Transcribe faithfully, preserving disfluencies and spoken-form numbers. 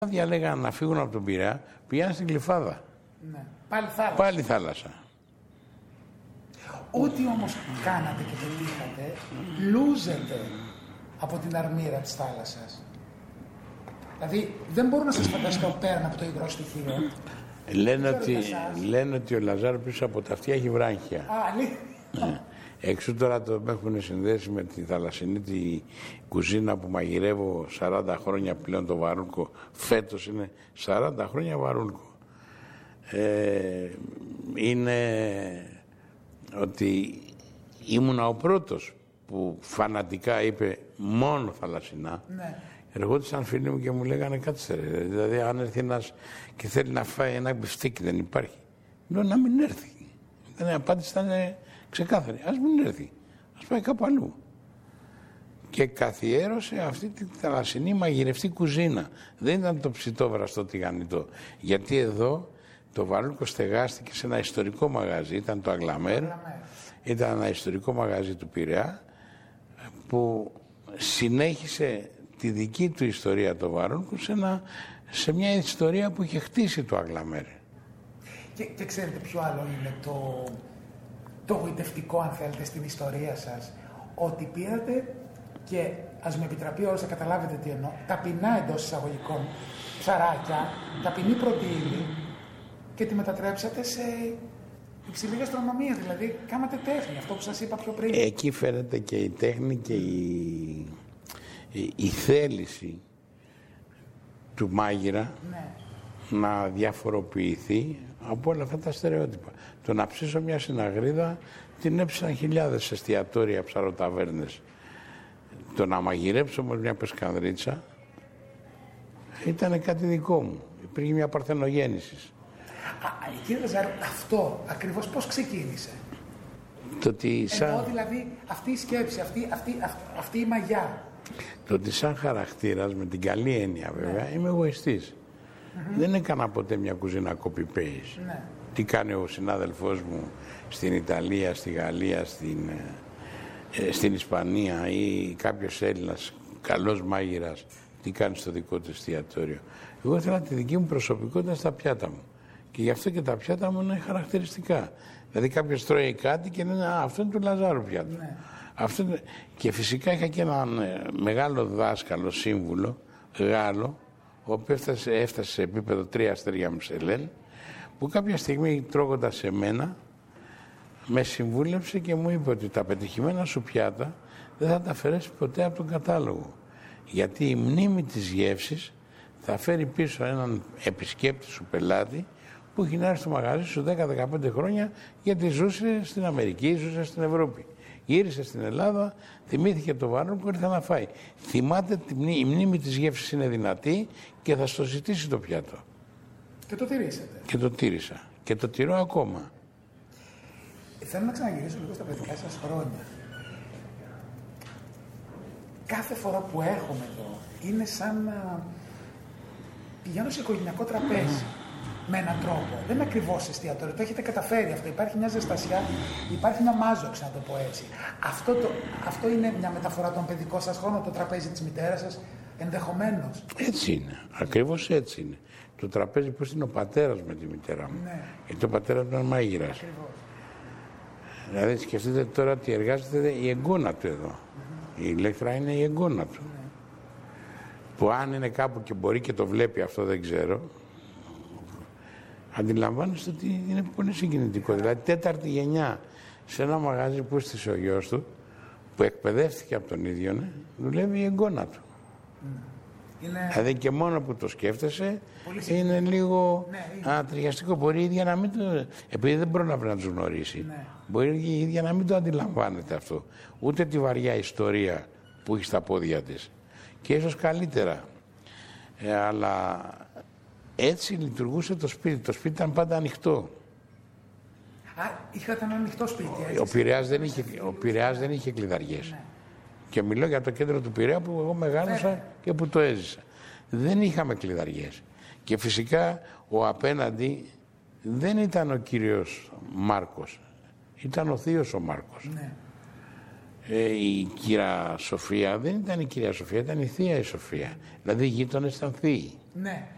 διαλέγαν να φύγουν από τον Πειραιά, πήγαν στην Γλυφάδα. Ναι. Πάλι θάλασσα. Πάλι θάλασσα. Ό,τι όμως κάνατε και πετύχατε, λούζετε από την αρμύρα της θάλασσας. Δηλαδή, δεν μπορώ να σας φανταστώ πέραν από το υγρό στοιχείο. Λένε ότι, λένε ότι ο Λαζάρου πίσω από τα αυτιά έχει βράχια. Α, αλήθεια. Εξού τώρα το έχουν συνδέσει με τη θαλασσινή τη κουζίνα που μαγειρεύω σαράντα χρόνια πλέον το βαρούνκο. Φέτος είναι σαράντα χρόνια βαρούνκο. Ε, είναι ότι ήμουνα ο πρώτος που φανατικά είπε μόνο θαλασσινά. Ναι. Ερχόντουσαν φίλοι μου και μου λέγανε κάτσε ρε. Δηλαδή αν έρθει ένας και θέλει να φάει ένα μπιφτίκι δεν υπάρχει. Λέω να μην έρθει. Η απάντηση ήταν ξεκάθαρη. Ας μην έρθει. Ας πάει κάπου αλλού. Και καθιέρωσε αυτή τη θαλασσινή μαγειρευτή κουζίνα. Δεν ήταν το ψητό βραστό τηγανιτό. Γιατί εδώ το βαρούνκο στεγάστηκε σε ένα ιστορικό μαγαζί. Ήταν το Αγλαμέρ. Ήταν ένα ιστορικό μαγαζί του Πειραιά που συνέχισε τη δική του ιστορία το βαρούνκο σε, ένα, σε μια ιστορία που είχε χτίσει το Αγλαμέρ. Και, και ξέρετε ποιο άλλο είναι το, το γοητευτικό, αν θέλετε, στην ιστορία σας. Ότι πήρατε και, ας με επιτραπεί όλος να καταλάβετε τι εννοώ, ταπεινά εντός εισαγωγικών ψαράκια, ταπεινή πρώτη ύλη και τη μετατρέψατε σε υψηλή γαστρονομία. Δηλαδή, κάνατε τέχνη, αυτό που σας είπα πιο πριν. Εκεί φαίνεται και η τέχνη και η, η, η θέληση του μάγειρα, ναι, να διαφοροποιηθεί από όλα αυτά τα στερεότυπα. Το να ψήσω μια συναγρίδα την έψησαν χιλιάδες εστιατόρια, ψαροταβέρνες. Το να μαγειρέψω όμως μια πεσκανδρίτσα ήταν κάτι δικό μου. Υπήρχε μια παρθενογέννηση. Α, κύριε Λαζάρου, αυτό ακριβώς πώς ξεκίνησε? Το ότι σαν... Εννοώ δηλαδή αυτή η σκέψη, αυτή, αυτή, αυτή, αυτή η μαγιά. Το ότι σαν χαρακτήρας, με την καλή έννοια βέβαια, ναι, είμαι εγωιστής. Mm-hmm. Δεν έκανα ποτέ μια κουζίνα copy-paste. Ναι. Τι κάνει ο συνάδελφός μου στην Ιταλία, στη Γαλλία, στην, ε, στην Ισπανία ή κάποιος Έλληνας, καλός μάγειρας, τι κάνει στο δικό του εστιατόριο. Εγώ ήθελα τη δική μου προσωπικότητα στα πιάτα μου. Και γι' αυτό και τα πιάτα μου είναι χαρακτηριστικά. Δηλαδή κάποιος τρώει κάτι και λένε «Α, αυτό είναι του Λαζάρου πιάτο». Ναι. Αυτό... Και φυσικά είχα και έναν μεγάλο δάσκαλο, σύμβουλο, Γάλλο, ο οποίος έφτασε, έφτασε σε επίπεδο τρία αστέρια Μισελέν, που κάποια στιγμή τρώγοντας σε μένα, με συμβούλεψε και μου είπε ότι τα πετυχημένα σου πιάτα δεν θα τα αφαιρέσει ποτέ από τον κατάλογο. Γιατί η μνήμη της γεύσης θα φέρει πίσω έναν επισκέπτη σου πελάτη που έχει να έρθει στο μαγαζί σου δέκα με δεκαπέντε χρόνια γιατί ζούσε στην Αμερική, ζούσε στην Ευρώπη. Γύρισε στην Ελλάδα, θυμήθηκε το βαρούνκο, ήρθε να φάει. Θυμάται, η μνήμη της γεύσης είναι δυνατή και θα στο ζητήσει το πιάτο. Και το τηρήσατε. Και το τήρησα. Και το τηρώ ακόμα. Θέλω να ξαναγυρίσω λίγο στα παιδικά σας χρόνια. Κάθε φορά που έρχομαι εδώ είναι σαν να πηγαίνω σε οικογενειακό τραπέζι. Με έναν τρόπο. Δεν είναι ακριβώς εστιατόριο. Το έχετε καταφέρει αυτό. Υπάρχει μια ζεστασιά, υπάρχει μια μάζοξη, να το πω έτσι. Αυτό, το, αυτό είναι μια μεταφορά των παιδικών σας χρόνων, το τραπέζι της μητέρας σας, ενδεχομένως. Έτσι είναι. Ακριβώς έτσι είναι. Το τραπέζι που είναι ο πατέρας με τη μητέρα μου. Ναι. Γιατί ο πατέρας μου ήταν μάγειρας. Ακριβώς. Δηλαδή σκεφτείτε τώρα ότι εργάζεται η εγγόνα του εδώ. Mm-hmm. Η Ηλέκτρα είναι η εγγόνα του. Ναι. Που αν είναι κάπου και μπορεί και το βλέπει αυτό, δεν ξέρω. Αντιλαμβάνεστε ότι είναι πολύ συγκινητικό. Δηλαδή, τέταρτη γενιά σε ένα μαγαζί που έστησε ο γιος του, που εκπαιδεύτηκε από τον ίδιο, ναι, δουλεύει η εγγόνα του. Είναι... Δηλαδή και μόνο που το σκέφτεσαι, είναι λίγο ναι, ατριαστικό. Μπορεί η ίδια να μην το... Επειδή δεν πρόλαβε να τους γνωρίσει, ναι, μπορεί η ίδια να μην το αντιλαμβάνεται αυτό. Ούτε τη βαριά ιστορία που έχει στα πόδια της. Και ίσως καλύτερα. Ε, αλλά... Έτσι λειτουργούσε το σπίτι. Το σπίτι ήταν πάντα ανοιχτό. Α, είχατε ένα ανοιχτό σπίτι, έτσι. Ο Πειραιάς δεν είχε, ο Πειραιάς δεν είχε κλειδαριές. Ναι. Και μιλώ για το κέντρο του Πειραιά που εγώ μεγάλωσα ναι, και που το έζησα. Δεν είχαμε κλειδαριές. Και φυσικά ο απέναντι δεν ήταν ο κύριος Μάρκος. Ήταν ο θείος ο Μάρκος. Ναι. Ε, η κυρία Σοφία δεν ήταν η κυρία Σοφία, ήταν η θεία η Σοφία. Δηλαδή οι γείτονες ήταν θείοι. Ναι.